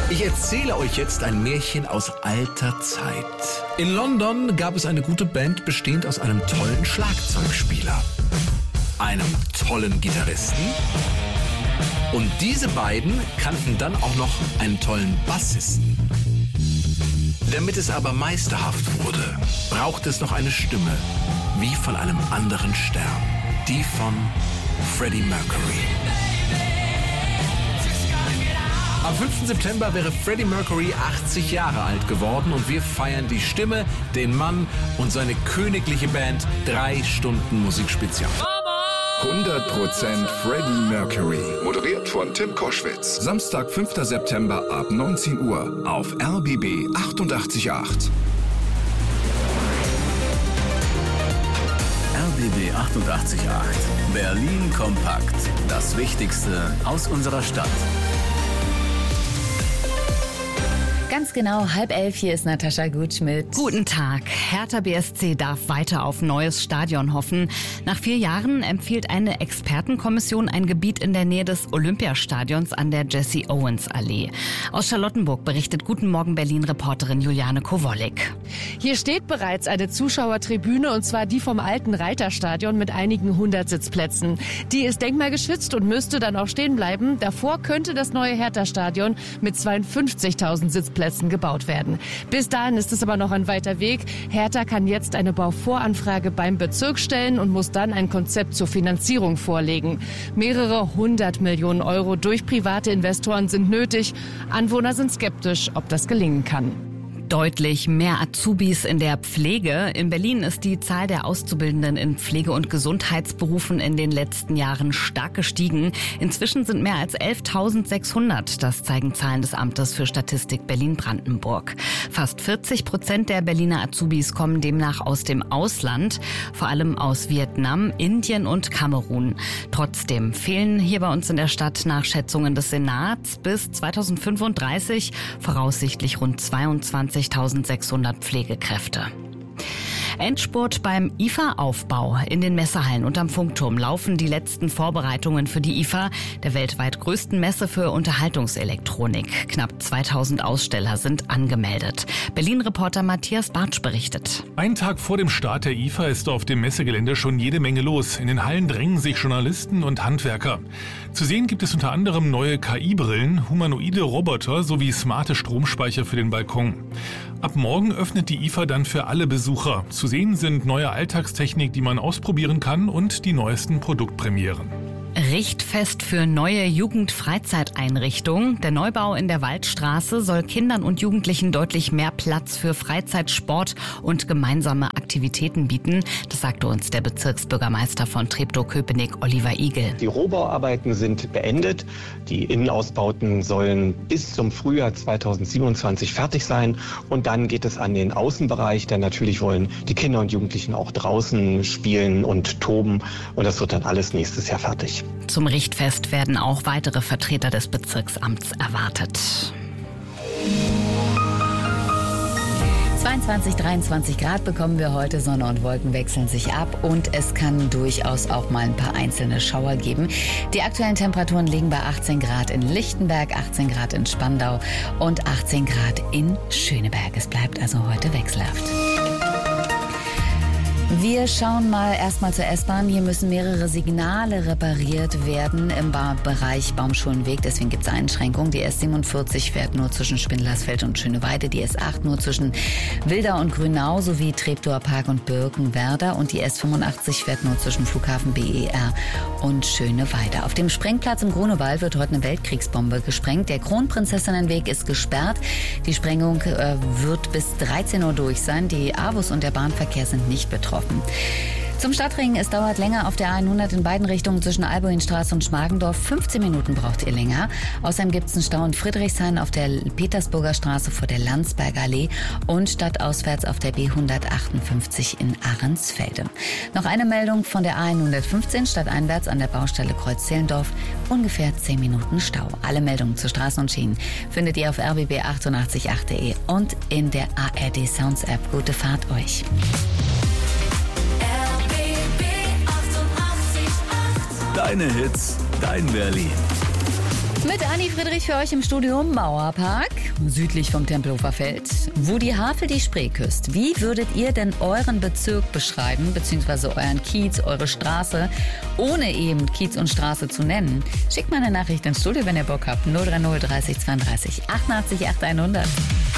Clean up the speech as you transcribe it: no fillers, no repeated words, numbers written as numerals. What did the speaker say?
Ich erzähle euch jetzt ein Märchen aus alter Zeit. In London gab es eine gute Band, bestehend aus einem tollen Schlagzeugspieler, einem tollen Gitarristen und diese beiden kannten dann auch noch einen tollen Bassisten. Damit es aber meisterhaft wurde, brauchte es noch eine Stimme, wie von einem anderen Stern, die von Freddie Mercury. Am 5. September wäre Freddie Mercury 80 Jahre alt geworden und wir feiern die Stimme, den Mann und seine königliche Band 3 Stunden Musikspezial. 100% Freddie Mercury. Moderiert von Tim Koschwitz. Samstag, 5. September ab 19 Uhr auf RBB 88.8. RBB 88.8. Berlin kompakt. Das Wichtigste aus unserer Stadt. Ganz genau, 10:30, hier ist Natascha Gutschmidt. Guten Tag. Hertha BSC darf weiter auf neues Stadion hoffen. Nach 4 Jahren empfiehlt eine Expertenkommission ein Gebiet in der Nähe des Olympiastadions an der Jesse-Owens-Allee. Aus Charlottenburg berichtet Guten Morgen Berlin-Reporterin Juliane Kowollik. Hier steht bereits eine Zuschauertribüne, und zwar die vom alten Reiterstadion mit einigen 100 Sitzplätzen. Die ist denkmalgeschützt und müsste dann auch stehen bleiben. Davor könnte das neue Hertha-Stadion mit 52.000 Sitzplätzen gebaut werden. Bis dahin ist es aber noch ein weiter Weg. Hertha kann jetzt eine Bauvoranfrage beim Bezirk stellen und muss dann ein Konzept zur Finanzierung vorlegen. Mehrere 100 Millionen Euro durch private Investoren sind nötig. Anwohner sind skeptisch, ob das gelingen kann. Deutlich mehr Azubis in der Pflege. In Berlin ist die Zahl der Auszubildenden in Pflege- und Gesundheitsberufen in den letzten Jahren stark gestiegen. Inzwischen sind mehr als 11.600. Das zeigen Zahlen des Amtes für Statistik Berlin-Brandenburg. Fast 40% der Berliner Azubis kommen demnach aus dem Ausland, vor allem aus Vietnam, Indien und Kamerun. Trotzdem fehlen hier bei uns in der Stadt nach Schätzungen des Senats bis 2035 voraussichtlich rund 22.600 Pflegekräfte. Endspurt beim IFA-Aufbau. In den Messehallen und am Funkturm laufen die letzten Vorbereitungen für die IFA, der weltweit größten Messe für Unterhaltungselektronik. Knapp 2000 Aussteller sind angemeldet. Berlin-Reporter Matthias Bartsch berichtet. Einen Tag vor dem Start der IFA ist auf dem Messegelände schon jede Menge los. In den Hallen drängen sich Journalisten und Handwerker. Zu sehen gibt es unter anderem neue KI-Brillen, humanoide Roboter sowie smarte Stromspeicher für den Balkon. Ab morgen öffnet die IFA dann für alle Besucher. Zu sehen sind neue Alltagstechnik, die man ausprobieren kann, und die neuesten Produktpremieren. Richtfest für neue Jugendfreizeiteinrichtungen. Der Neubau in der Waldstraße soll Kindern und Jugendlichen deutlich mehr Platz für Freizeit, Sport und gemeinsame Aktivitäten bieten. Das sagte uns der Bezirksbürgermeister von Treptow-Köpenick, Oliver Igel. Die Rohbauarbeiten sind beendet. Die Innenausbauten sollen bis zum Frühjahr 2027 fertig sein. Und dann geht es an den Außenbereich, denn natürlich wollen die Kinder und Jugendlichen auch draußen spielen und toben. Und das wird dann alles nächstes Jahr fertig. Zum Richtfest werden auch weitere Vertreter des Bezirksamts erwartet. 22, 23 Grad bekommen wir heute. Sonne und Wolken wechseln sich ab und es kann durchaus auch mal ein paar einzelne Schauer geben. Die aktuellen Temperaturen liegen bei 18 Grad in Lichtenberg, 18 Grad in Spandau und 18 Grad in Schöneberg. Es bleibt also heute wechselhaft. Wir schauen mal erstmal zur S-Bahn. Hier müssen mehrere Signale repariert werden im Bereich Baumschulenweg. Deswegen gibt es Einschränkungen. Die S47 fährt nur zwischen Spindlersfeld und Schöneweide. Die S8 nur zwischen Wildau und Grünau sowie Treptower Park und Birkenwerder. Und die S85 fährt nur zwischen Flughafen BER und Schöneweide. Auf dem Sprengplatz im Grunewald wird heute eine Weltkriegsbombe gesprengt. Der Kronprinzessinnenweg ist gesperrt. Die Sprengung wird bis 13 Uhr durch sein. Die AWUS und der Bahnverkehr sind nicht betroffen. Zum Stadtring, es dauert länger auf der A100 in beiden Richtungen zwischen Albuinstraße und Schmargendorf. 15 Minuten braucht ihr länger. Außerdem gibt es einen Stau in Friedrichshain auf der Petersburger Straße vor der Landsberger Allee und stadtauswärts auf der B158 in Ahrensfelde. Noch eine Meldung von der A115 stadteinwärts an der Baustelle Kreuz-Zehlendorf. Ungefähr 10 Minuten Stau. Alle Meldungen zu Straßen und Schienen findet ihr auf rbb888.de und in der ARD Sounds App. Gute Fahrt euch. Deine Hits, dein Berlin. Mit Anni Friedrich für euch im Studio Mauerpark, südlich vom Tempelhofer Feld, wo die Havel die Spree küsst. Wie würdet ihr denn euren Bezirk beschreiben, beziehungsweise euren Kiez, eure Straße, ohne eben Kiez und Straße zu nennen? Schickt mal eine Nachricht ins Studio, wenn ihr Bock habt. 030 30 32 88 8100.